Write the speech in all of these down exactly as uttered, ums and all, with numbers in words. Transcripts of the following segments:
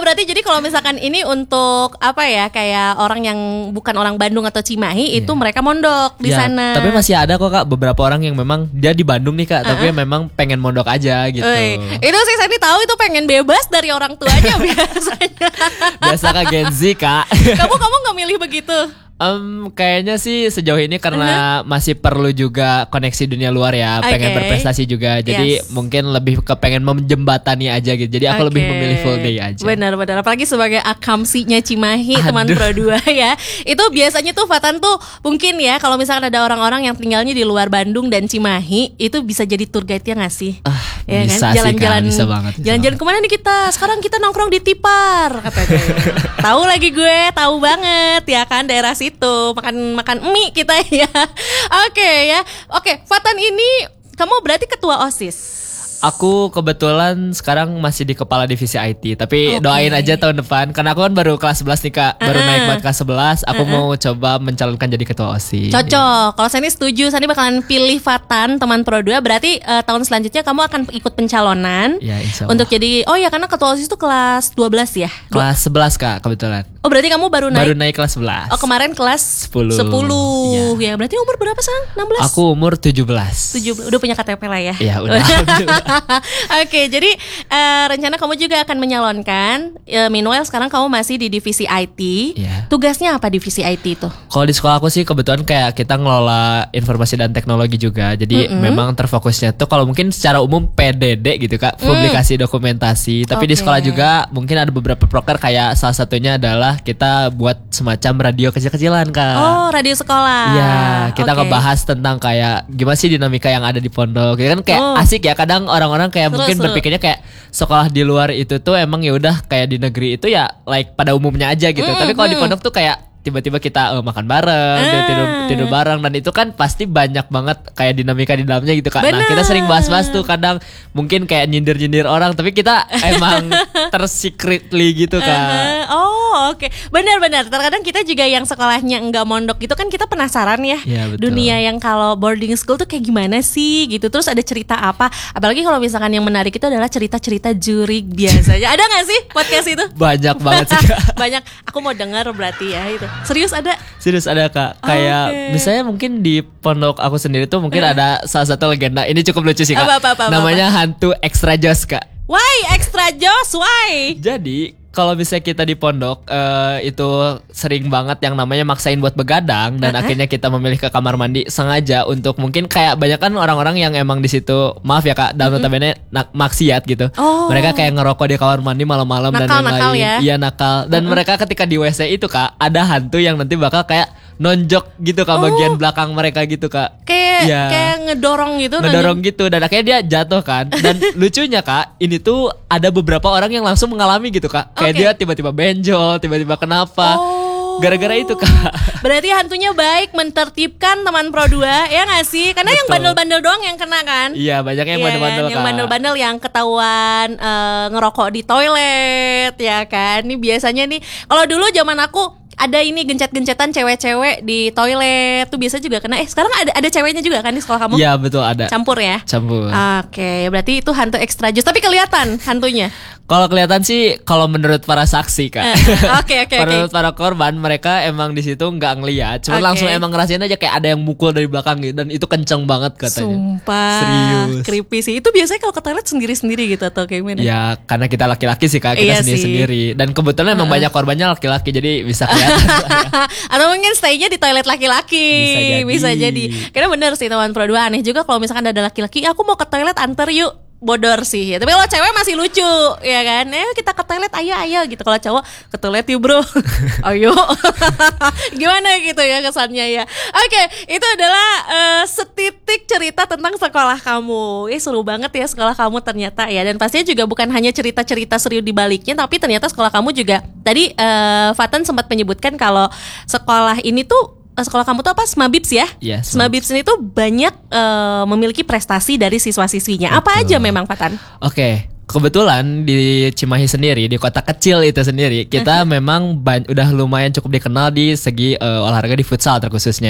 berarti jadi kalau misalkan ini untuk apa ya, kayak orang yang bukan orang Bandung atau Cimahi, yeah. itu mereka mondok di ya, sana. Tapi masih ada kok Kak beberapa orang yang memang dia di Bandung nih Kak, uh-uh. tapi memang pengen mondok aja gitu. Uy, itu sih saya tahu itu pengen bebas dari orang tuanya biasanya. Biasa Kak Gen Z Kak. Kamu kamu nggak milih begitu? Um, kayaknya sih sejauh ini karena uh-huh. masih perlu juga koneksi dunia luar ya, okay. pengen berprestasi juga. Jadi yes. mungkin lebih ke pengen menjembatani aja gitu. Jadi aku okay. lebih memilih full day aja. Benar-benar, apalagi sebagai akamsinya Cimahi, Aduh. teman Pro dua ya. Itu biasanya tuh Fatan tuh mungkin ya kalau misalkan ada orang-orang yang tinggalnya di luar Bandung dan Cimahi, itu bisa jadi tour guide-nya nggak sih? Uh, ya bisa kan? Jalan-jalan, sih Kak, bisa banget. Bisa jalan-jalan banget. kemana nih kita? Sekarang kita nongkrong di Tipar, katanya. Tahu lagi gue, tahu banget ya kan daerah itu makan makan mie kita ya. Oke okay, ya. Oke, okay, Fatan ini kamu berarti ketua OSIS. Aku kebetulan sekarang masih di kepala divisi I T. Tapi okay. doain aja tahun depan. Karena aku kan baru kelas sebelas nih Kak. Baru uh-uh. naik buat kelas sebelas. Aku uh-uh. mau coba mencalonkan jadi ketua OSIS. Cocok. Kalau saya ini setuju. Saya ini bakalan pilih Fatan, teman Pro dua. Berarti uh, tahun selanjutnya kamu akan ikut pencalonan ya, insya Allah. Untuk jadi, oh ya karena ketua OSIS itu kelas dua belas ya? Kelas sebelas Kak kebetulan. Oh berarti kamu baru naik? Baru naik kelas sebelas. Oh kemarin kelas sepuluh. sepuluh ya. Ya berarti umur berapa sekarang? enam belas? Aku umur tujuh belas. tujuh belas. Udah punya K T P lah ya? Iya udah. Oke okay, jadi uh, rencana kamu juga akan menyalonkan. uh, Meanwhile sekarang kamu masih di divisi I T. Yeah. Tugasnya apa divisi I T itu? Kalau di sekolah aku sih kebetulan kayak kita ngelola informasi dan teknologi juga. Jadi mm-hmm. memang terfokusnya tuh kalau mungkin secara umum P D D gitu Kak, publikasi mm. dokumentasi. Tapi okay. di sekolah juga mungkin ada beberapa proker kayak salah satunya adalah kita buat semacam radio kecil-kecilan Kak. Oh radio sekolah. Iya kita okay. ngebahas tentang kayak gimana sih dinamika yang ada di pondok. Gitu kan kayak oh. asik ya, kadang orang-orang kayak seru, mungkin seru. berpikirnya kayak sekolah di luar itu tuh emang ya udah kayak di negeri itu ya like pada umumnya aja gitu. Mm, Tapi kalau mm. di pondok tuh kayak tiba-tiba kita uh, makan bareng, ah. tidur tidur bareng, dan itu kan pasti banyak banget kayak dinamika di dalamnya gitu Kak. Bener. Nah kita sering bahas-bahas tuh kadang mungkin kayak nyindir-nyindir orang, tapi kita emang tersecretly gitu Kak. Uh-huh. Oh oke, okay. benar-benar. Terkadang kita juga yang sekolahnya enggak mondok gitu kan kita penasaran ya, ya dunia yang kalau boarding school tuh kayak gimana sih gitu. Terus ada cerita apa? Apalagi kalau misalkan yang menarik itu adalah cerita-cerita jurik biasanya. Ada nggak sih podcast itu? Banyak banget sih Kak. Banyak. Aku mau dengar berarti ya itu. Serius ada? Serius ada Kak. Kayak okay. misalnya mungkin di pondok aku sendiri tuh mungkin uh. ada salah satu legenda. Ini cukup lucu sih Kak. Apa, apa, apa, Namanya apa. hantu extra joss Kak. Why extra joss? Why? Jadi kalau misalnya kita di pondok uh, itu sering banget yang namanya maksain buat begadang dan uh-huh. akhirnya kita memilih ke kamar mandi sengaja untuk mungkin kayak banyak kan orang-orang yang emang di situ maaf ya Kak dalam uh-huh. notabene nak maksiat gitu. Oh. Mereka kayak ngerokok di kamar mandi malam-malam dan lain-lain. Ya? Iya nakal. Dan uh-huh. mereka ketika di W C itu Kak ada hantu yang nanti bakal kayak nonjok gitu Kak, oh. bagian belakang mereka gitu Kak. Kayak ya. kayak ngedorong gitu. Ngedorong nonjok. Gitu dan akhirnya dia jatuh kan. Dan lucunya Kak, ini tuh ada beberapa orang yang langsung mengalami gitu Kak. Kayak okay. dia tiba-tiba benjol, tiba-tiba kenapa. Oh. Gara-gara itu Kak. Berarti hantunya baik mentertibkan teman Pro dua ya gak sih? Karena Betul. yang bandel-bandel doang yang kena kan. Iya banyak yang yeah, bandel-bandel kan? Yang bandel-bandel yang ketahuan uh, ngerokok di toilet ya kan. Ini biasanya nih kalau dulu zaman aku ada ini gencet-gencetan cewek-cewek di toilet tuh biasa juga kena. Eh sekarang ada ada ceweknya juga kan di sekolah kamu? Iya betul ada. Campur ya? Campur. Oke, okay, berarti itu hantu extra joss. Tapi kelihatan hantunya? Kalau kelihatan sih kalau menurut para saksi Kak. Oke oke oke. Menurut para korban mereka emang di situ nggak ngelihat, cuma okay. langsung emang ngerasain aja kayak ada yang mukul dari belakang gitu dan itu kenceng banget katanya. Sumpah. Serius. Creepy sih. Itu biasanya kalau ke toilet sendiri-sendiri gitu atau kayak gimana? Ya karena kita laki-laki sih Kak, kita iya sendiri-sendiri. Dan kebetulan emang uh-uh. banyak korbannya laki-laki jadi bisa kelihatan. Atau mungkin stay-nya di toilet laki-laki. Bisa jadi. Bisa jadi. Karena bener sih teman Pro dua, aneh juga kalau misalkan ada laki-laki, aku mau ke toilet antar yuk. Bodor sih ya. Tapi kalau cewek masih lucu ya kan. Eh kita ke toilet ayo ayo gitu. Kalau cowok ke toilet yuk bro. Ayo. Gimana gitu ya kesannya ya. Oke, itu adalah uh, setitik cerita tentang sekolah kamu. Eh seru banget ya sekolah kamu ternyata ya. Dan pastinya juga bukan hanya cerita-cerita serius di baliknya, tapi ternyata sekolah kamu juga. Tadi uh, Fatan sempat menyebutkan kalau sekolah ini tuh sekolah kamu tuh apa? Smabibs ya? Yes, Smabibs ini tuh banyak uh, memiliki prestasi dari siswa-siswinya. Betul. Apa aja memang Fatan? Oke, okay. Kebetulan di Cimahi sendiri, di kota kecil itu sendiri, kita uh-huh. memang ban- udah lumayan cukup dikenal di segi uh, olahraga di futsal terkhususnya. Oh.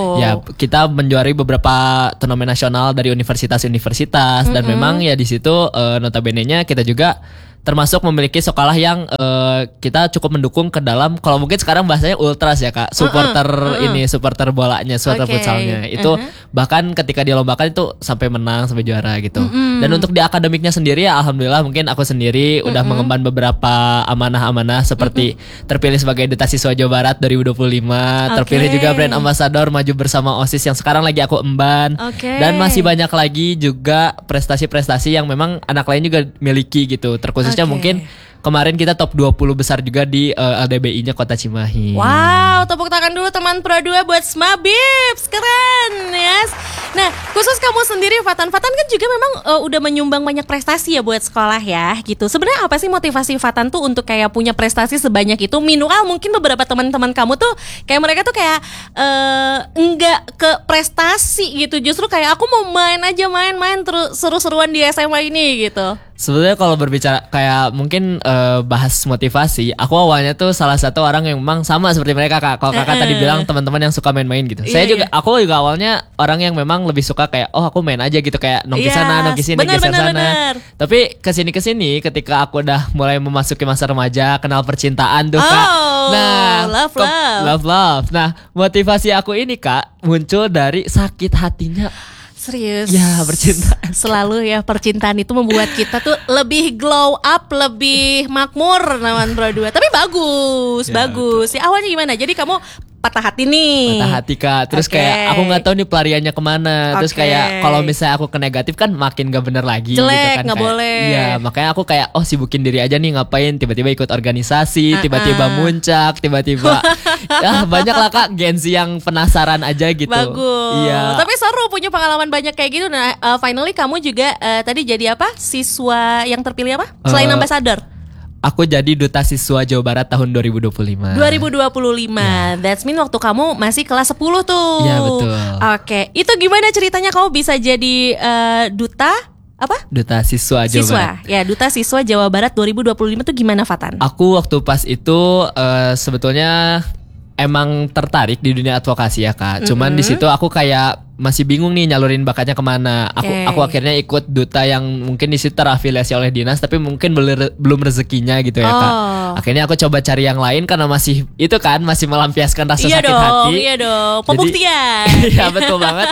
Ya kita menjuari beberapa turnamen nasional dari universitas-universitas. Mm-hmm. Dan memang ya di situ uh, notabene-nya kita juga termasuk memiliki sekolah yang uh, kita cukup mendukung ke dalam, kalau mungkin sekarang bahasanya ultras ya kak, supporter uh-uh, uh-uh. ini supporter bolanya, supporter okay. futsalnya itu uh-huh. bahkan ketika dilombakan itu sampai menang sampai juara gitu. Uh-uh. Dan untuk di akademiknya sendiri ya alhamdulillah mungkin aku sendiri uh-uh. udah mengemban beberapa amanah-amanah seperti uh-uh. terpilih sebagai Duta Siswa Jawa Barat dua ribu dua puluh lima, okay. terpilih juga brand ambassador maju bersama OSIS yang sekarang lagi aku emban, okay. dan masih banyak lagi juga prestasi-prestasi yang memang anak lain juga miliki gitu, terkhusus okay. mungkin kemarin kita top dua puluh besar juga di uh, L D B I-nya Kota Cimahi. Wow, tepuk tangan dulu teman Pro dua buat Smabips, keren yes. Nah, khusus kamu sendiri Fatan, Fatan kan juga memang uh, udah menyumbang banyak prestasi ya buat sekolah ya gitu. Sebenarnya apa sih motivasi Fatan tuh untuk kayak punya prestasi sebanyak itu? Minimal mungkin beberapa teman-teman kamu tuh kayak mereka tuh kayak uh, enggak ke prestasi gitu, justru kayak aku mau main aja main-main terus seru-seruan di S M A ini gitu. Sebenarnya kalau berbicara kayak mungkin uh, bahas motivasi, aku awalnya tuh salah satu orang yang memang sama seperti mereka kak. Kalau kakak uh-uh. tadi bilang teman-teman yang suka main-main gitu. Yeah, saya juga, yeah. aku juga awalnya orang yang memang lebih suka kayak, oh aku main aja gitu kayak nongki yes. sana, nongki sini, geser sana. Bener. Tapi kesini kesini, ketika aku udah mulai memasuki masa remaja, kenal percintaan tuh oh, kak. Nah, love ke- love, love love. Nah, motivasi aku ini kak muncul dari sakit hatinya. Serius. Ya, percintaan. Selalu ya percintaan itu membuat kita tuh lebih glow up, lebih makmur nawan Pro dua. Tapi bagus, ya, bagus. Betul. Ya awalnya gimana? Jadi kamu patah hati nih. Patah hati kak. Terus okay. kayak aku nggak tahu nih pelariannya kemana. Terus okay. kayak kalau misalnya aku ke negatif kan makin gak bener lagi. Jelek, gitu kan. Gak kayak, boleh. Iya makanya aku kayak oh sibukin diri aja nih ngapain. Tiba-tiba ikut organisasi, uh-uh. tiba-tiba muncak, tiba-tiba ya banyak lah kak Gensi yang penasaran aja gitu. Bagus. Iya. Tapi seru punya pengalaman banyak kayak gitu. Nah uh, finally kamu juga uh, tadi jadi apa? Siswa yang terpilih apa? Selain uh, ambassador. Aku jadi Duta Siswa Jawa Barat tahun dua ribu dua puluh lima. dua ribu dua puluh lima. Yeah. That's mean waktu kamu masih kelas sepuluh tuh. Iya yeah, betul. Oke, okay. Itu gimana ceritanya kamu bisa jadi uh, duta apa? Duta Siswa Jawa Siswa. Barat. Ya, Duta Siswa Jawa Barat dua ribu dua puluh lima tuh gimana Fatan? Aku waktu pas itu uh, sebetulnya emang tertarik di dunia advokasi ya kak. Cuman mm-hmm. di situ aku kayak masih bingung nih nyalurin bakatnya kemana. Aku okay. aku akhirnya ikut duta yang mungkin di situ terafiliasi oleh dinas, tapi mungkin belum belum rezekinya gitu ya oh. kak. Akhirnya aku coba cari yang lain karena masih itu kan masih melampiaskan rasa iya sakit dong, hati. Iya dong, pembuktian. Iya betul banget.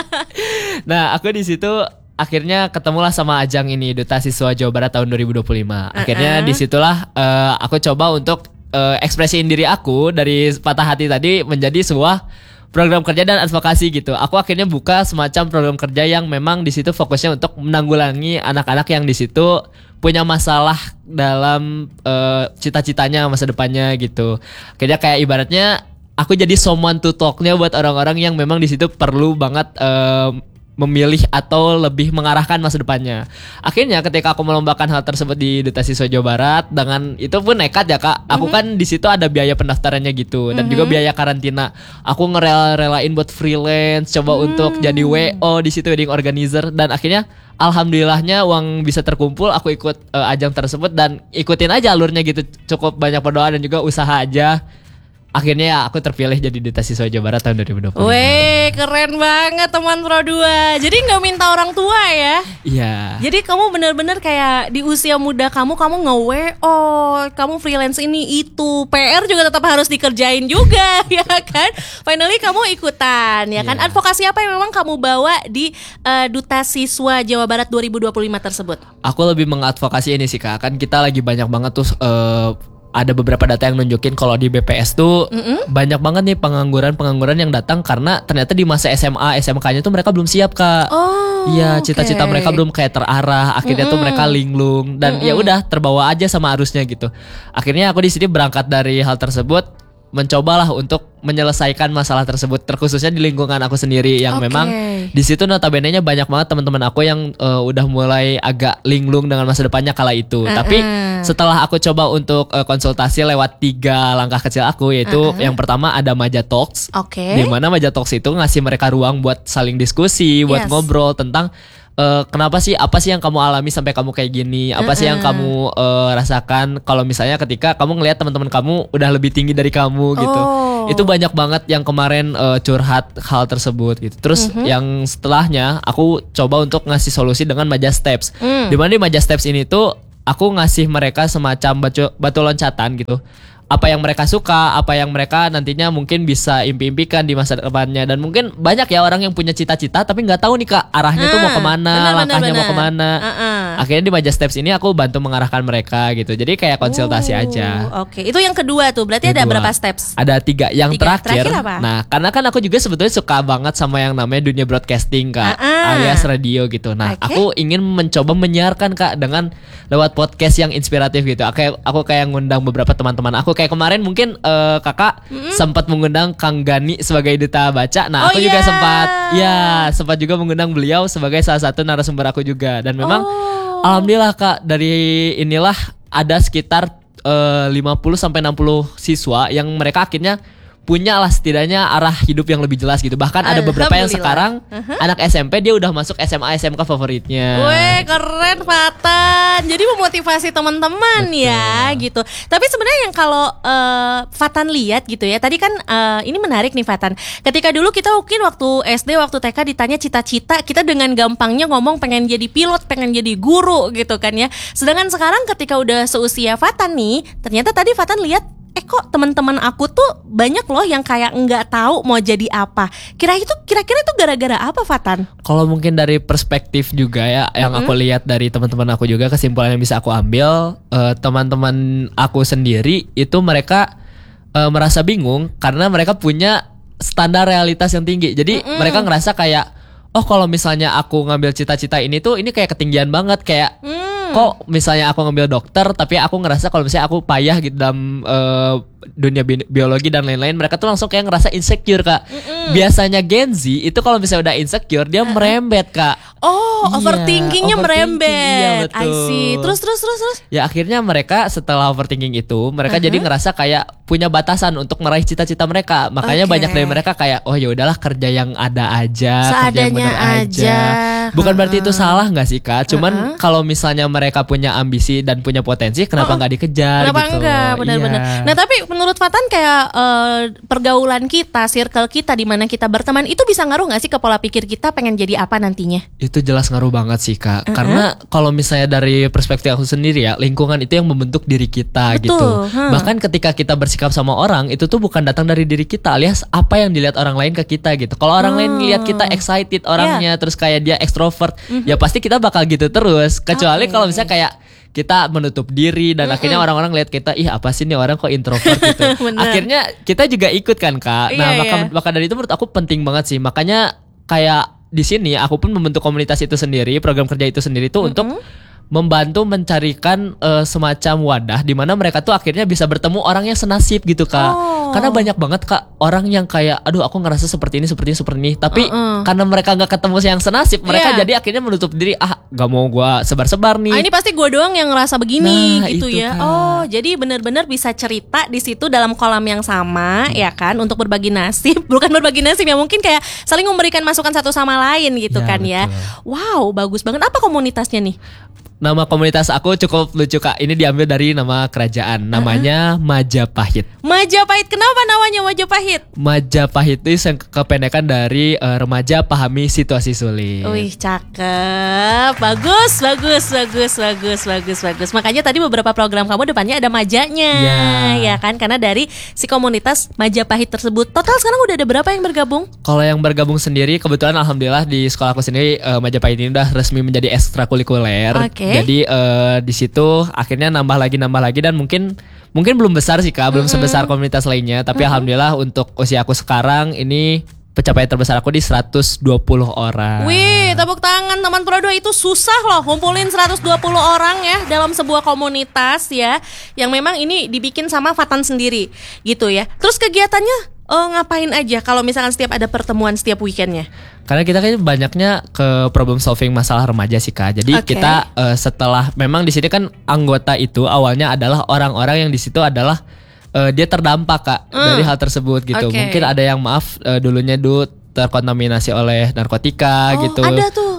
Nah aku di situ akhirnya ketemulah sama ajang ini Duta Siswa Jawa Barat tahun dua ribu dua puluh lima. Akhirnya uh-uh. disitulah uh, aku coba untuk uh, ekspresiin diri aku dari patah hati tadi menjadi sebuah program kerja dan advokasi gitu. Aku akhirnya buka semacam program kerja yang memang di situ fokusnya untuk menanggulangi anak-anak yang di situ punya masalah dalam uh, cita-citanya masa depannya gitu. Akhirnya kayak ibaratnya aku jadi someone to talk-nya buat orang-orang yang memang di situ perlu banget uh, memilih atau lebih mengarahkan masa depannya. Akhirnya ketika aku melombakan hal tersebut di Duta Siswa Jawa Barat, dengan itu pun nekat ya kak. Aku mm-hmm. kan di situ ada biaya pendaftarannya gitu dan mm-hmm. juga biaya karantina. Aku ngerela-relain buat freelance, coba mm. untuk jadi W O di situ, wedding organizer, dan akhirnya alhamdulillahnya uang bisa terkumpul. Aku ikut uh, ajang tersebut dan ikutin aja alurnya gitu. Cukup banyak berdoa dan juga usaha aja. Akhirnya ya aku terpilih jadi Duta Siswa Jawa Barat tahun dua ribu dua puluh. Weh, keren banget teman Pro dua. Jadi gak minta orang tua ya? Iya. Jadi kamu benar-benar kayak di usia muda kamu, kamu nge-W O, kamu freelance ini itu, P R juga tetap harus dikerjain juga, ya kan? Finally kamu ikutan, ya kan? Yeah. Advokasi apa yang memang kamu bawa di uh, Duta Siswa Jawa Barat dua ribu dua puluh lima tersebut? Aku lebih mengadvokasi ini sih kak, kan kita lagi banyak banget tuh uh, ada beberapa data yang nunjukin kalau di B P S tuh mm-hmm. banyak banget nih pengangguran-pengangguran yang datang karena ternyata di masa S M A, S M K-nya tuh mereka belum siap kak. Oh, iya, okay. cita-cita mereka belum kayak terarah. Akhirnya mm-hmm. tuh mereka linglung dan mm-hmm. ya udah terbawa aja sama arusnya gitu. Akhirnya aku di sini berangkat dari hal tersebut, mencobalah untuk menyelesaikan masalah tersebut, terkhususnya di lingkungan aku sendiri yang okay. memang di situ notabene-nya banyak banget teman-teman aku yang uh, udah mulai agak linglung dengan masa depannya kala itu. Uh-uh. Tapi setelah aku coba untuk uh, konsultasi lewat tiga langkah kecil aku, yaitu uh-uh. yang pertama ada Maja Talks, okay. di mana Maja Talks itu ngasih mereka ruang buat saling diskusi, buat yes. ngobrol tentang uh, kenapa sih, apa sih yang kamu alami sampai kamu kayak gini, apa uh-uh. sih yang kamu uh, rasakan kalau misalnya ketika kamu ngelihat teman-teman kamu udah lebih tinggi dari kamu gitu. Oh. Itu banyak banget yang kemarin uh, curhat hal tersebut gitu. Terus uh-huh. yang setelahnya aku coba untuk ngasih solusi dengan Maja Steps. Mm. Dimana di Maja Steps ini tuh aku ngasih mereka semacam batu, batu loncatan gitu. Apa yang mereka suka, apa yang mereka nantinya mungkin bisa impi-impikan di masa depannya. Dan mungkin banyak ya orang yang punya cita-cita tapi gak tahu nih Kak arahnya uh, tuh mau kemana, bener, langkahnya bener, bener. mau kemana. uh-uh. Akhirnya di Maja Steps ini aku bantu mengarahkan mereka gitu. Jadi kayak konsultasi uh, aja. Oke, okay. Itu yang kedua tuh, berarti kedua. Ada berapa steps? Ada tiga. Yang tiga. terakhir, terakhir apa? Nah karena kan aku juga sebetulnya suka banget sama yang namanya dunia broadcasting Kak, uh-uh. alias radio gitu. Nah okay. aku ingin mencoba menyiarkan Kak dengan lewat podcast yang inspiratif gitu. Aku, aku kayak ngundang beberapa teman-teman aku. Kayak kemarin mungkin uh, kakak mm-hmm. sempat mengundang Kang Gani sebagai duta baca. Nah, oh aku yeah. juga sempat ya sempat juga mengundang beliau sebagai salah satu narasumber aku juga. Dan memang oh. alhamdulillah Kak, dari inilah ada sekitar uh, lima puluh sampai enam puluh siswa yang mereka akhirnya punya lah setidaknya arah hidup yang lebih jelas gitu. Bahkan ada beberapa yang sekarang uh-huh. anak S M P dia udah masuk S M A S M K favoritnya. Weh, keren Fatan. Jadi memotivasi teman-teman betul. Ya gitu. Tapi sebenarnya yang kalau uh, Fatan lihat gitu ya. Tadi kan uh, ini menarik nih Fatan. Ketika dulu kita mungkin waktu S D, waktu T K ditanya cita-cita, kita dengan gampangnya ngomong pengen jadi pilot, pengen jadi guru gitu kan ya. Sedangkan sekarang ketika udah seusia Fatan nih, ternyata tadi Fatan lihat eh kok teman-teman aku tuh banyak loh yang kayak nggak tahu mau jadi apa. Kira itu kira-kira itu gara-gara apa Fatan? Kalau mungkin dari perspektif juga ya, yang mm-hmm. aku lihat dari teman-teman aku juga, kesimpulan yang bisa aku ambil, uh, teman-teman aku sendiri itu mereka uh, merasa bingung karena mereka punya standar realitas yang tinggi. Jadi mm-hmm. mereka ngerasa kayak, oh kalau misalnya aku ngambil cita-cita ini tuh ini kayak ketinggian banget, kayak mm. kok misalnya aku ngambil dokter tapi aku ngerasa kalau misalnya aku payah gitu dalam uh, dunia bi- biologi dan lain-lain, mereka tuh langsung kayak ngerasa insecure Kak. Mm-mm. Biasanya Gen Z itu kalau misalnya udah insecure dia uh-huh. merembet Kak. Oh, iya, overthinkingnya overthinking, merembet. Iya, I see. Terus terus terus terus. Ya akhirnya mereka setelah overthinking itu mereka uh-huh. jadi ngerasa kayak punya batasan untuk meraih cita-cita mereka. Makanya okay. banyak dari mereka kayak oh ya udahlah kerja yang ada aja, seadanya kerja yang benar aja. aja. Bukan uh-huh. berarti itu salah nggak sih Kak? Cuman uh-huh. kalau misalnya mereka punya ambisi dan punya potensi, kenapa nggak uh-huh. dikejar? Kenapa gitu? enggak? Benar-benar. Iya. Nah tapi menurut Fatan kayak Uh, pergaulan kita, circle kita di mana kita berteman itu bisa ngaruh nggak sih ke pola pikir kita pengen jadi apa nantinya? Itu jelas ngaruh banget sih Kak. Uh-huh. Karena kalau misalnya dari perspektif aku sendiri ya, lingkungan itu yang membentuk diri kita. Betul. Gitu. Hmm. Bahkan ketika kita bersikap sama orang itu tuh bukan datang dari diri kita, alias apa yang dilihat orang lain ke kita gitu. Kalau orang hmm. lain lihat kita excited orangnya, yeah. terus kayak dia extrovert, uh-huh. ya pasti kita bakal gitu terus. Kecuali okay. kalau misalnya kayak kita menutup diri dan mm-mm. akhirnya orang-orang lihat kita, ih apa sih nih orang kok introvert gitu. Akhirnya kita juga ikut kan Kak. Nah, iya, maka, iya. maka dari itu menurut aku penting banget sih. Makanya kayak di sini aku pun membentuk komunitas itu sendiri, program kerja itu sendiri tuh mm-hmm. untuk membantu mencarikan uh, semacam wadah di mana mereka tuh akhirnya bisa bertemu orang yang senasib gitu Kak. Oh. Karena banyak banget Kak orang yang kayak aduh aku ngerasa seperti ini seperti ini seperti ini tapi uh-uh. karena mereka nggak ketemu yang senasib, mereka yeah. jadi akhirnya menutup diri, ah nggak mau gua sebar-sebar nih. Ah, ini pasti gua doang yang ngerasa begini nah, gitu ya. Kak. Oh, jadi benar-benar bisa cerita di situ dalam kolam yang sama hmm. ya kan untuk berbagi nasib, bukan berbagi nasib ya, mungkin kayak saling memberikan masukan satu sama lain gitu ya, kan betul. Ya. Wow, bagus banget. Apa komunitasnya nih? Nama komunitas aku cukup lucu Kak. Ini diambil dari nama kerajaan. Namanya uh-huh. Majapahit. Majapahit. Kenapa namanya Majapahit? Majapahit itu yang kependekan dari uh, remaja pahami situasi sulit. Wih, cakep. Bagus, bagus, bagus, bagus, bagus, bagus. Makanya tadi beberapa program kamu depannya ada majanya. Ya, ya kan? Karena dari si komunitas Majapahit tersebut. Total sekarang udah ada berapa yang bergabung? Kalau yang bergabung sendiri kebetulan alhamdulillah di sekolah aku sendiri uh, Majapahit ini udah resmi menjadi ekstrakurikuler. Oke. Okay. Jadi uh, di situ akhirnya nambah lagi nambah lagi dan mungkin mungkin belum besar sih Kak, belum mm-hmm. sebesar komunitas lainnya, tapi mm-hmm. alhamdulillah untuk usia aku sekarang ini pencapaian terbesar aku di seratus dua puluh orang. Wih, tepuk tangan teman Pro dua, itu susah loh ngumpulin seratus dua puluh orang ya dalam sebuah komunitas ya, yang memang ini dibikin sama Fatan sendiri gitu ya. Terus kegiatannya oh, ngapain aja kalau misalkan setiap ada pertemuan setiap weekendnya? Karena kita kan banyaknya ke problem solving masalah remaja sih Kak. Jadi okay. kita uh, setelah memang di sini kan anggota itu awalnya adalah orang-orang yang di situ adalah uh, dia terdampak Kak mm. dari hal tersebut gitu. Okay. Mungkin ada yang maaf uh, dulunya dulu terkontaminasi oleh narkotika oh, gitu. Ada tuh.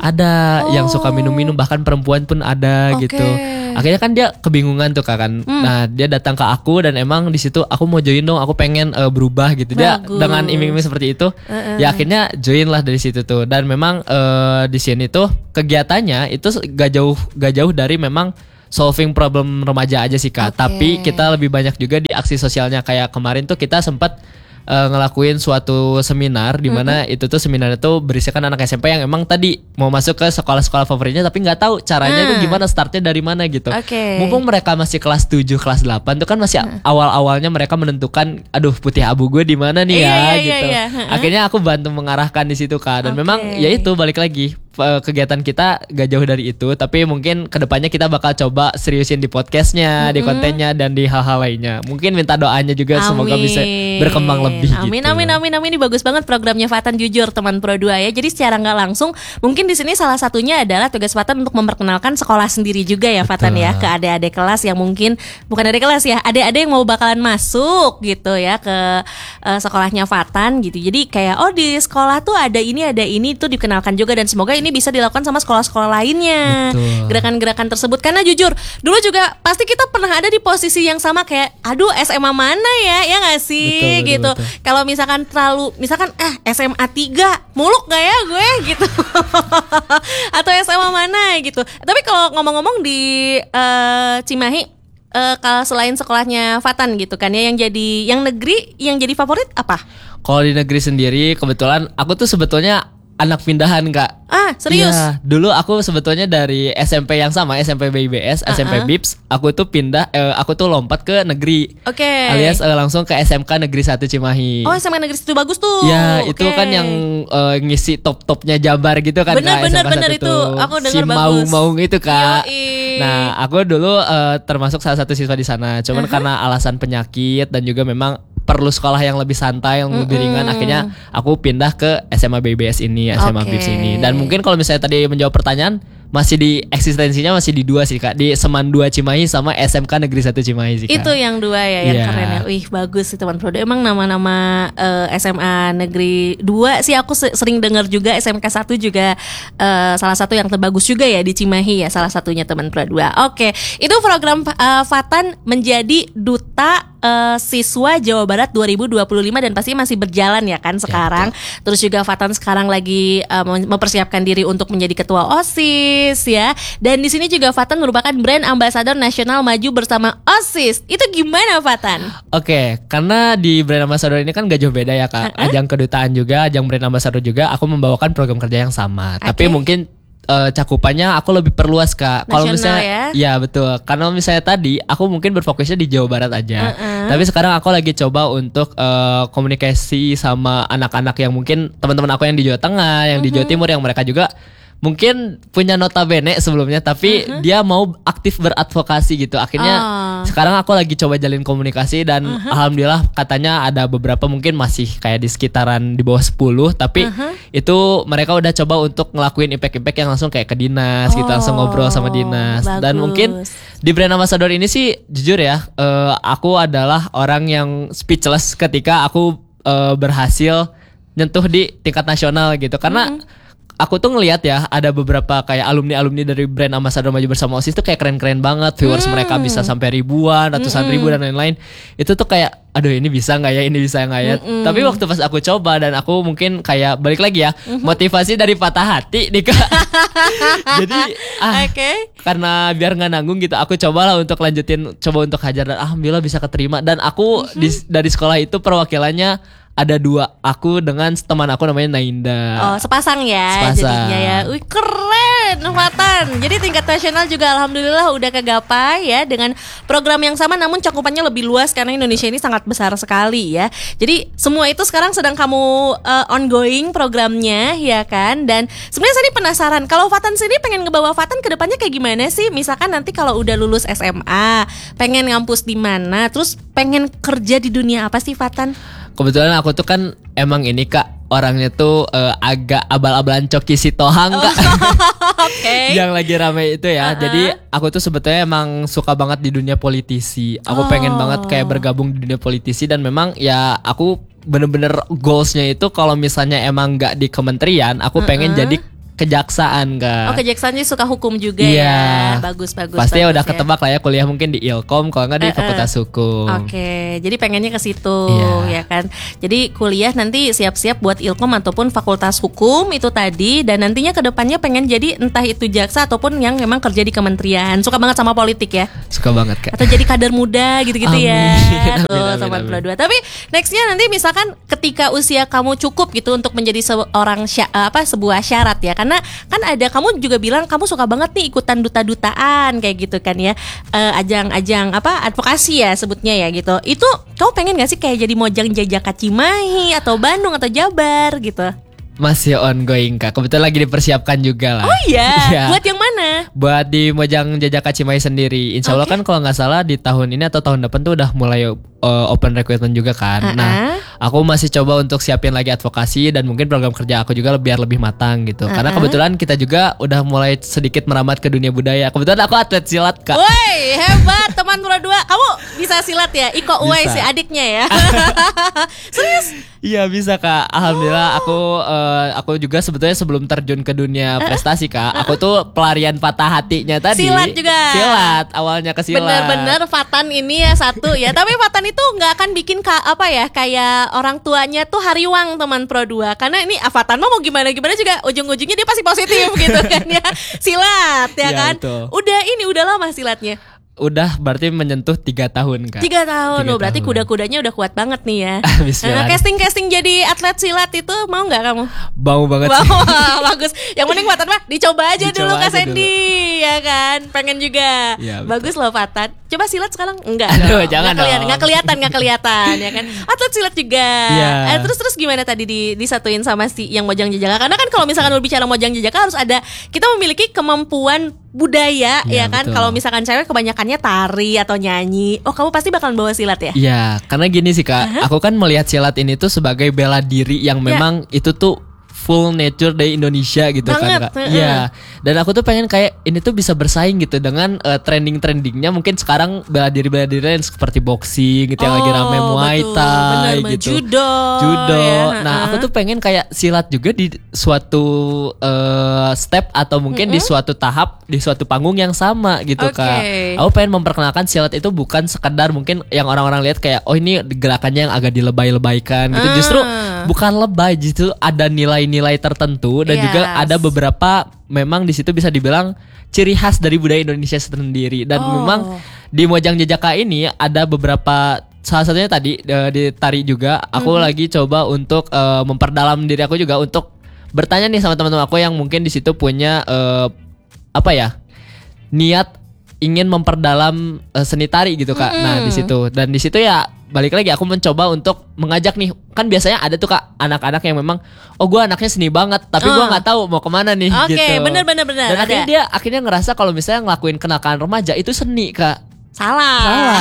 ada Oh. yang suka minum-minum, bahkan perempuan pun ada Oke. gitu. Akhirnya kan dia kebingungan tuh Kak kan. Hmm. Nah, dia datang ke aku dan emang di situ aku mau join dong, aku pengen uh, berubah gitu. Dia Bagus. dengan iming-iming seperti itu, Uh-uh. ya akhirnya join lah dari situ tuh. Dan memang uh, di sini tuh kegiatannya itu gak jauh gak jauh dari memang solving problem remaja aja sih Kak. Oke. Tapi kita lebih banyak juga di aksi sosialnya. Kayak kemarin tuh kita sempat uh, ngelakuin suatu seminar di mana Mm-hmm. itu tuh seminar itu berisikan anak S M P yang emang tadi mau masuk ke sekolah-sekolah favoritnya tapi nggak tahu caranya Hmm. itu gimana, startnya dari mana gitu. Oke. Mumpung mereka masih kelas tujuh, kelas delapan tuh kan masih awal-awalnya mereka menentukan aduh putih abu gue di mana nih Iya, ya iya, gitu. iya, iya. Akhirnya aku bantu mengarahkan di situ Kak. Dan Oke. memang ya itu balik lagi eh, kegiatan kita gak jauh dari itu, tapi mungkin kedepannya kita bakal coba seriusin di podcastnya, di kontennya, dan di hal-hal lainnya. Mungkin minta doanya juga semoga bisa berkembang lebih. Amin, gitu. amin, amin, amin. Ini bagus banget programnya Fatan, jujur teman Pro dua ya. Jadi secara nggak langsung, mungkin di sini salah satunya adalah tugas Fatan untuk memperkenalkan sekolah sendiri juga ya Fatan Betul. ya, ke adik-adik kelas yang mungkin bukan adik kelas ya, adik-adik yang mau bakalan masuk gitu ya ke eh, sekolahnya Fatan gitu. Jadi kayak oh di sekolah tuh ada ini ada ini tuh dikenalkan juga, dan semoga ini bisa dilakukan sama sekolah-sekolah lainnya. Betul. Gerakan-gerakan tersebut, karena jujur dulu juga pasti kita pernah ada di posisi yang sama kayak aduh S M A mana ya, ya nggak sih? Betul, betul, gitu. betul. Kalau misalkan terlalu misalkan eh S M A tiga muluk gak ya gue gitu. Atau S M A mana gitu. Tapi kalau ngomong-ngomong di eh, Cimahi, eh, kalau selain sekolahnya Fatan gitu kan ya, yang jadi yang negeri yang jadi favorit apa? Kalau di negeri sendiri kebetulan aku tuh sebetulnya anak pindahan Kak. Ah, serius? Iya, dulu aku sebetulnya dari S M P yang sama, S M P B I B S, S M P Uh-uh. B I P S, aku tuh pindah, eh, aku tuh lompat ke negeri. Oke. Alias eh, langsung ke S M K Negeri satu Cimahi. Oh, S M A negeri situ bagus tuh. Ya, Oke. itu kan yang eh, ngisi top-topnya Jabar gitu kan Bener, Kak, bener, S M K bener satu itu. tuh. Aku dengar si bagus. Maung-Maung itu Kak. Yoi. Nah, aku dulu eh, termasuk salah satu siswa di sana. Cuman Uh-huh. karena alasan penyakit dan juga memang perlu sekolah yang lebih santai, yang lebih ringan, akhirnya aku pindah ke S M A B I B S ini, S M A Oke. B I P S ini. Dan mungkin kalau misalnya tadi menjawab pertanyaan, masih di eksistensinya masih di dua sih Kak, di Seman dua Cimahi sama S M K Negeri satu Cimahi sih Kak. Itu yang dua ya, yang Iya. keren ya. Wih, bagus sih teman Pro. Emang nama-nama eh, S M A Negeri dua sih aku se- sering dengar juga. S M K satu juga eh, salah satu yang terbagus juga ya di Cimahi ya, salah satunya teman Pro dua. Oke, itu program eh, Fatan menjadi duta eh, siswa Jawa Barat dua ribu dua puluh lima dan pasti masih berjalan ya kan sekarang. Terus juga Fatan sekarang lagi eh, mem- mempersiapkan diri untuk menjadi ketua OSIS ya. Dan di sini juga Fatan merupakan brand ambassador nasional maju bersama OSIS. Itu gimana Fatan? Oke, karena di brand ambassador ini kan gak jauh beda ya Kak. Ajang kedutaan juga, ajang brand ambassador juga, aku membawakan program kerja yang sama. Tapi Oke. mungkin eh, cakupannya aku lebih perluas Kak. Kalau Nasional misalnya, ya? betul. Karena misalnya tadi aku mungkin berfokusnya di Jawa Barat aja. Uh-uh. Tapi sekarang aku lagi coba untuk eh, komunikasi sama anak-anak yang mungkin teman-teman aku yang di Jawa Tengah, yang di Jawa Timur, yang mereka juga mungkin punya notabene sebelumnya, tapi dia mau aktif beradvokasi gitu. Akhirnya Oh. sekarang aku lagi coba jalin komunikasi dan alhamdulillah katanya ada beberapa mungkin masih kayak di sekitaran di bawah sepuluh, tapi itu mereka udah coba untuk ngelakuin impact-impact yang langsung kayak ke dinas gitu, langsung Oh, ngobrol sama dinas. Dan bagus. mungkin di brand ambassador ini sih jujur ya, eh, aku adalah orang yang speechless ketika aku eh, berhasil nyentuh di tingkat nasional gitu. Karena aku tuh ngelihat ya ada beberapa kayak alumni-alumni dari brand ambassador maju bersama OSIS tuh kayak keren-keren banget. Viewers mereka bisa sampai ribuan, ratusan ribu dan lain-lain. Itu tuh kayak aduh ini bisa nggak ya, ini bisa nggak ya. Tapi waktu pas aku coba dan aku mungkin kayak balik lagi ya, motivasi dari patah hati nih Kak. Jadi ah Oke. karena biar nggak nanggung gitu, aku cobalah untuk lanjutin, coba untuk hajar dan alhamdulillah bisa keterima. Dan aku di- dari sekolah itu perwakilannya ada dua, aku dengan teman aku namanya Nainda. Oh, sepasang ya Sepasang. jadinya ya. Wih, keren Fatan. Jadi tingkat nasional juga alhamdulillah udah kegapai ya dengan program yang sama, namun cakupannya lebih luas karena Indonesia ini sangat besar sekali ya. Jadi semua itu sekarang sedang kamu uh, ongoing programnya ya kan. Dan sebenarnya saya ini penasaran, kalau Fatan sendiri pengen ngebawa Fatan ke depannya kayak gimana sih? Misalkan nanti kalau udah lulus S M A, pengen ngampus di mana? Terus pengen kerja di dunia apa sih Fatan? Kebetulan aku tuh kan emang ini Kak, orangnya tuh eh, agak abal-abalan Coki Sitohang Kak. Oke. Yang lagi rame itu ya. Uh-uh. Jadi aku tuh sebetulnya emang suka banget di dunia politisi. Aku Oh. pengen banget kayak bergabung di dunia politisi. Dan memang ya aku bener-bener goalsnya itu kalau misalnya emang gak di kementerian, aku pengen Uh-uh. jadi kejaksaan Kak. Oh kejaksaan jadi suka hukum juga Iya. ya. Bagus bagus. Pasti bagus, udah ya. ketebak lah ya kuliah mungkin di Ilkom kalau nggak di Eh, eh. Fakultas Hukum. Oke, jadi pengennya ke situ Iya. ya kan. Jadi kuliah nanti siap-siap buat Ilkom ataupun Fakultas Hukum itu tadi, dan nantinya ke depannya pengen jadi entah itu jaksa ataupun yang memang kerja di kementerian. Suka banget sama politik ya. Suka banget Kak. Atau jadi kader muda gitu-gitu Amin, ya. amin, Tuh amin, teman amin. Pro dua. Tapi nextnya nanti misalkan ketika usia kamu cukup gitu untuk menjadi seorang sya- apa sebuah syarat ya. Karena kan ada kamu juga bilang kamu suka banget nih ikutan duta-dutaan kayak gitu kan ya. Eh, ajang-ajang apa advokasi ya sebutnya ya gitu. Itu kamu pengen gak sih kayak jadi Mojang Jajaka Cimahi atau Bandung atau Jabar gitu? Masih ongoing Kak. Kebetulan lagi dipersiapkan juga lah. Oh iya, Iya. buat yang mana? Buat di Mojang Jajaka Cimahi sendiri. Insya Allah Oke. kan kalau nggak salah di tahun ini atau tahun depan tuh udah mulai uh, open recruitment juga kan. Uh-uh. Nah, aku masih coba untuk siapin lagi advokasi dan mungkin program kerja aku juga biar lebih matang gitu. Karena Uh-uh. kebetulan kita juga udah mulai sedikit merambat ke dunia budaya. Kebetulan aku atlet silat Kak. Woi, hebat teman Pro dua. Kamu bisa silat ya? Iko Uwais Bisa. si adiknya ya. Serius? Iya bisa Kak. Alhamdulillah aku uh, aku juga sebetulnya sebelum terjun ke dunia prestasi Kak, aku tuh pelarian patah hatinya tadi. Silat juga. Silat awalnya ke silat. Bener-bener Fatan ini ya satu ya. Tapi Fatan itu nggak akan bikin ka, apa ya kayak orang tuanya tuh hariwang teman Pro dua. Karena ini ah, Fatan mah mau gimana-gimana juga ujung-ujungnya dia pasti positif gitu kan ya. Silat ya Iya, kan. betul. Udah ini udah lama silatnya. Udah berarti menyentuh tiga tahun Kak. Tiga tahun, Tiga oh, berarti tahun. kuda-kudanya udah kuat banget nih ya. Bismillah. Nah, casting-casting jadi atlet silat itu mau nggak kamu? Bau banget Wah, sih. bagus. Yang penting Fatan mah dicoba aja Dicoba dulu Kak aja Sandy, ya kan? Pengen juga. Iya, betul. Bagus loh Fatan. Coba silat sekarang? Enggak. Aduh, dong. jangan Nggak kelihatan, dong. nggak kelihatan, nggak kelihatan, ya kan? Atlet silat juga. Iya. Eh, terus terus gimana tadi di, disatuin sama si yang Mojang Jajaka? Karena kan kalau misalkan berbicara Mojang Jajaka harus ada kita memiliki kemampuan budaya, Iya, ya kan? betul. Kalau misalkan cewek kebanyakannya tari atau nyanyi. Oh, kamu pasti bakalan bawa silat ya? Iya, karena gini sih Kak, aku kan melihat silat ini tuh sebagai bela diri yang Ya. memang itu tuh full nature dari Indonesia gitu Banget, kan Kak. heeh. Iya. Dan aku tuh pengen kayak ini tuh bisa bersaing gitu dengan uh, trending-trendingnya mungkin sekarang bela diri bela diri yang seperti boxing gitu yang lagi rame Muay betul. Thai Bener, gitu. judo. Judo. Ya, Nah, heeh. aku tuh pengen kayak silat juga di suatu uh, step atau mungkin di suatu tahap di suatu panggung yang sama gitu Oke. Kak. Aku pengen memperkenalkan silat itu bukan sekedar mungkin yang orang-orang lihat kayak oh ini gerakannya yang agak dilebay-lebaykan gitu. Ah. Justru bukan lebay, justru ada nilai-nilai tertentu dan juga Yes. ada beberapa memang di situ bisa dibilang ciri khas dari budaya Indonesia sendiri dan Oh. memang di Mojang Jajaka ini ada beberapa salah satunya tadi eh, di tari juga aku Mhm. lagi coba untuk eh, memperdalam diri aku juga untuk bertanya nih sama teman-teman aku yang mungkin di situ punya eh, apa ya niat ingin memperdalam eh, seni tari gitu Kak. Mhm. Nah di situ dan di situ ya balik lagi aku mencoba untuk mengajak nih kan biasanya ada tuh Kak anak-anak yang memang oh gue anaknya seni banget tapi gue Oh. nggak tahu mau kemana nih Oke, gitu. bener, bener, bener, Dan ada. akhirnya dia akhirnya ngerasa kalau misalnya ngelakuin kenakalan remaja itu seni Kak. Salah. Salah.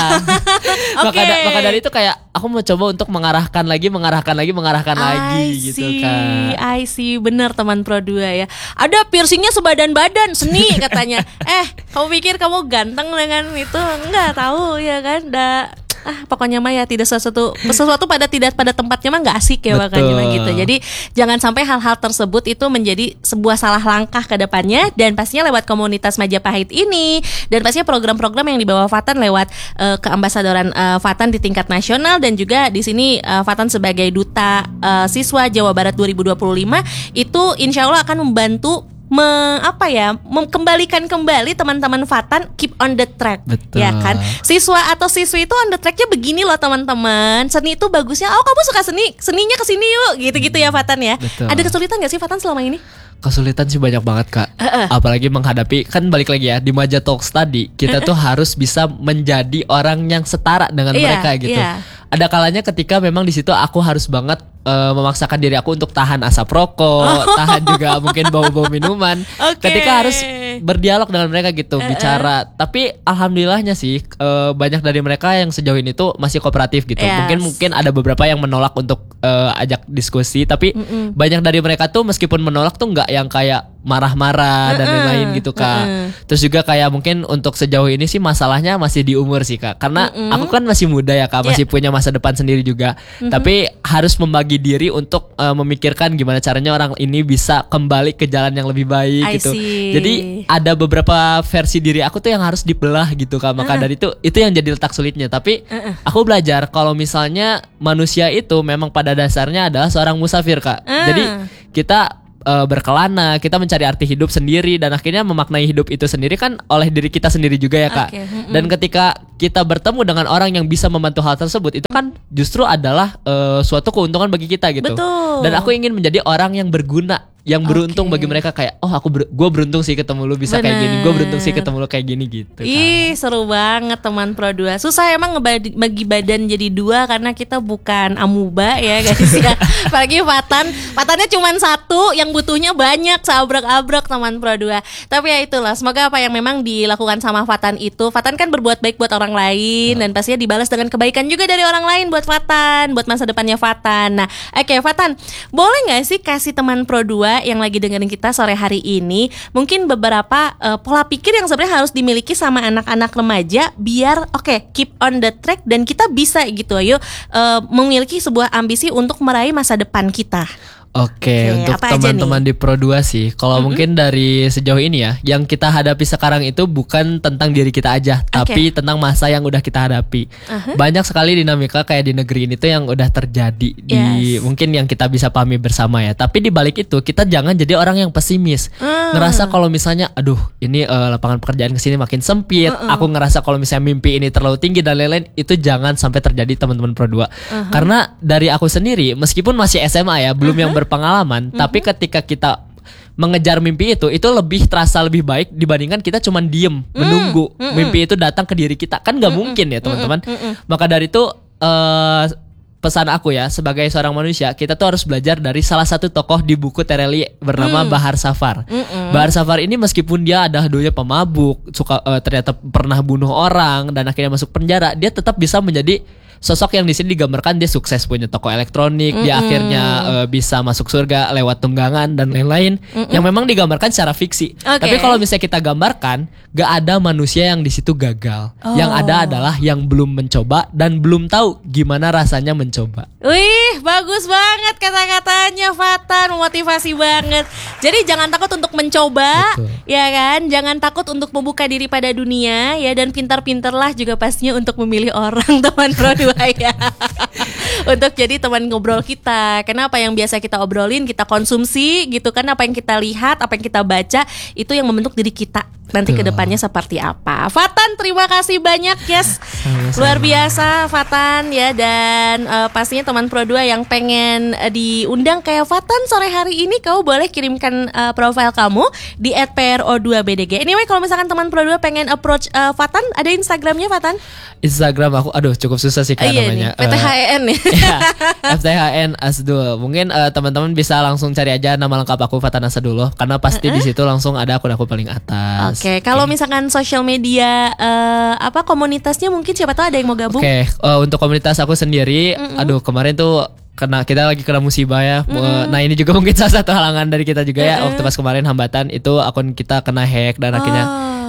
Oke. maka, da- maka dari itu kayak aku mau coba untuk mengarahkan lagi, mengarahkan lagi, mengarahkan lagi I gitu see, Kak. I see, bener teman Pro dua ya. Ada piercingnya sebadan-badan, seni katanya. Eh, kamu pikir kamu ganteng dengan itu? Enggak tahu ya kan? Da, ah pokoknya mah ya tidak sesuatu sesuatu pada tidak pada tempatnya mah nggak asik ya makanya mah gitu. Jadi jangan sampai hal-hal tersebut itu menjadi sebuah salah langkah ke depannya dan pastinya lewat komunitas Majapahit ini dan pastinya program-program yang dibawa Fatan lewat eh, keambasadoran eh, Fatan di tingkat nasional dan juga di sini eh, Fatan sebagai duta eh, siswa Jawa Barat dua ribu dua puluh lima itu insya Allah akan membantu me, apa ya mengembalikan kembali teman-teman Fatan keep on the track. Betul. Ya kan siswa atau siswi itu on the tracknya begini loh teman-teman. Seni itu bagusnya oh kamu suka seni seninya kesini yuk gitu-gitu ya Fatan ya. Betul. Ada kesulitan gak sih Fatan selama ini? Kesulitan sih banyak banget Kak. Apalagi menghadapi kan balik lagi ya di Maja Talks tadi kita tuh harus bisa menjadi orang yang setara dengan Iya, mereka gitu. iya. Ada kalanya ketika memang di situ aku harus banget eh, memaksakan diri aku untuk tahan asap rokok, tahan juga mungkin bau-bau minuman. Oke. Ketika harus berdialog dengan mereka gitu, bicara. Tapi alhamdulillahnya sih eh, banyak dari mereka yang sejauh ini tuh masih kooperatif gitu. Yes. Mungkin mungkin ada beberapa yang menolak untuk eh, ajak diskusi, tapi banyak dari mereka tuh meskipun menolak tuh nggak yang kayak marah-marah dan lain-lain gitu Kak. Mm-mm. Terus juga kayak mungkin untuk sejauh ini sih masalahnya masih di umur sih Kak. Karena Mm-mm. aku kan masih muda ya Kak, masih Yeah. punya masa depan sendiri juga. Tapi harus membagi membagi diri untuk uh, memikirkan gimana caranya orang ini bisa kembali ke jalan yang lebih baik I gitu. see. Jadi ada beberapa versi diri aku tuh yang harus dibelah gitu Kak. Maka uh. dari itu itu yang jadi letak sulitnya. Tapi uh-uh. aku belajar kalau misalnya manusia itu memang pada dasarnya adalah seorang musafir Kak. Uh. Jadi kita uh, berkelana, kita mencari arti hidup sendiri dan akhirnya memaknai hidup itu sendiri kan oleh diri kita sendiri juga ya Kak. Okay. Mm-hmm. Dan ketika kita bertemu dengan orang yang bisa membantu hal tersebut, itu kan justru adalah uh, suatu keuntungan bagi kita gitu. Betul. Dan aku ingin menjadi orang yang berguna, yang beruntung okay. bagi mereka, kayak oh aku ber- gue beruntung sih ketemu lu bisa Bener. Kayak gini, gue beruntung sih ketemu lu kayak gini gitu. Ih kan. Seru banget teman Pro dua. Susah emang ngebagi badan jadi dua karena kita bukan amuba ya guys ya. Apalagi Fatan, Fatannya cuma satu, yang butuhnya banyak, seabrek-abrek teman Pro dua. Tapi ya itulah, semoga apa yang memang dilakukan sama Fatan itu, Fatan kan berbuat baik buat orang lain, oh. dan pastinya dibalas dengan kebaikan juga dari orang lain buat Fatan, buat masa depannya Fatan. Nah, oke okay, Fatan, boleh nggak sih kasih teman Pro dua yang lagi dengerin kita sore hari ini mungkin beberapa uh, pola pikir yang sebenarnya harus dimiliki sama anak-anak remaja biar oke okay, keep on the track dan kita bisa gitu ayo uh, memiliki sebuah ambisi untuk meraih masa depan kita. Oke, okay, untuk teman-teman di Pro dua sih, kalau mm-hmm. mungkin dari sejauh ini ya, yang kita hadapi sekarang itu bukan tentang diri kita aja, okay. tapi tentang masa yang udah kita hadapi. Uh-huh. Banyak sekali dinamika kayak di negeri ini tuh yang udah terjadi, yes. di mungkin yang kita bisa pahami bersama ya. Tapi di balik itu kita jangan jadi orang yang pesimis, uh. ngerasa kalau misalnya, aduh ini uh, lapangan pekerjaan kesini makin sempit, uh-uh. aku ngerasa kalau misalnya mimpi ini terlalu tinggi dan lain-lain, itu jangan sampai terjadi teman-teman Pro dua. Uh-huh. Karena dari aku sendiri, meskipun masih S M A ya, belum uh-huh. yang pengalaman, mm-hmm. tapi ketika kita mengejar mimpi itu, itu lebih terasa lebih baik dibandingkan kita cuman diem mm-hmm. menunggu mm-hmm. mimpi itu datang ke diri kita, kan nggak mm-hmm. mungkin ya teman-teman. Mm-hmm. Maka dari itu uh, pesan aku ya sebagai seorang manusia, kita tuh harus belajar dari salah satu tokoh di buku Tereli bernama mm. Bahar Safar. Mm-mm. Bahar Safar ini meskipun dia ada dulunya pemabuk, suka uh, ternyata pernah bunuh orang dan akhirnya masuk penjara, dia tetap bisa menjadi sosok yang di sini digambarkan dia sukses punya toko elektronik, mm-hmm. dia akhirnya uh, bisa masuk surga lewat tunggangan dan lain-lain, mm-hmm. yang memang digambarkan secara fiksi. Okay. Tapi kalau misalnya kita gambarkan, gak ada manusia yang di situ gagal. Oh. Yang ada adalah yang belum mencoba dan belum tahu gimana rasanya mencoba. Wih, bagus banget kata-katanya Fatan, memotivasi banget. Jadi jangan takut untuk mencoba, betul. Ya kan? Jangan takut untuk membuka diri pada dunia, ya, dan pintar-pintarlah juga pastinya untuk memilih orang teman Pro dua ya. Untuk jadi teman ngobrol kita. Karena apa yang biasa kita obrolin, kita konsumsi gitu kan, apa yang kita lihat, apa yang kita baca, itu yang membentuk diri kita nanti ke depannya seperti apa. Fatan, terima kasih banyak, yes. Sama-sama. Luar biasa Fatan ya, dan uh, pastinya teman Pro dua yang pengen uh, diundang kayak Fatan sore hari ini, kamu boleh kirimkan uh, profil kamu di et pro dua b d g. Anyway, kalau misalkan teman Pro dua pengen approach uh, Fatan, ada Instagramnya Fatan? Instagram aku, aduh cukup susah sih kan, uh, iya namanya. P T H E N uh, ya. F T H E N Asdul. Mungkin uh, teman-teman bisa langsung cari aja nama lengkap aku Fatan Asadullah, karena pasti uh-uh. di situ langsung ada akun aku paling atas. Oke, okay. Kalau okay. misalkan sosial media uh, apa komunitasnya, mungkin siapa tahu ada yang mau gabung. Oke, okay. uh, untuk komunitas aku sendiri, mm-hmm. aduh kemarin tuh kena kita lagi kena musibah ya. Mm-hmm. Nah, ini juga mungkin salah satu halangan dari kita juga ya. Mm-hmm. Waktu pas kemarin hambatan itu akun kita kena hack dan oh. akhirnya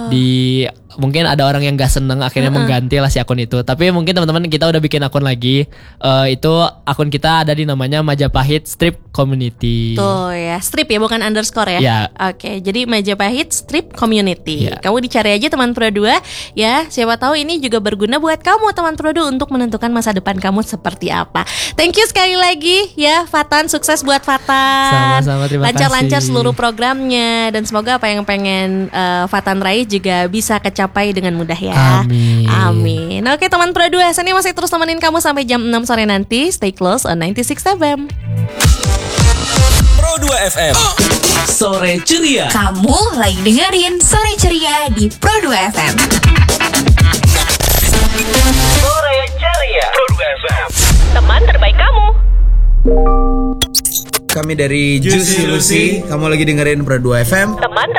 di mungkin ada orang yang gak seneng akhirnya uh-uh. mengganti lah si akun itu. Tapi mungkin teman-teman kita udah bikin akun lagi. Uh, itu akun kita ada di namanya Majapahit Strip Community. Tuh ya, strip ya, bukan underscore ya. Ya. Oke, jadi Majapahit Strip Community. Ya. Kamu dicari aja teman Pro dua ya. Siapa tahu ini juga berguna buat kamu teman Pro dua untuk menentukan masa depan kamu seperti apa. Thank you sekali lagi ya Fatan, sukses buat Fatan. Sama-sama, terima kasih. Lancar-lancar seluruh programnya dan semoga apa yang pengen uh, Fatan raih juga bisa kecapai dengan mudah ya. Amin. Amin. Oke teman Pro dua, Sani masih terus temenin kamu sampai jam enam sore nanti. Stay close on sembilan puluh enam F M. Pro dua F M. Sore ceria. Kamu lagi dengerin Sore Ceria di Pro dua F M. Sore ceria. Pro dua F M. Teman terbaik kamu. Kami dari Juicy Lucy. Kamu lagi dengerin Pro dua F M. Teman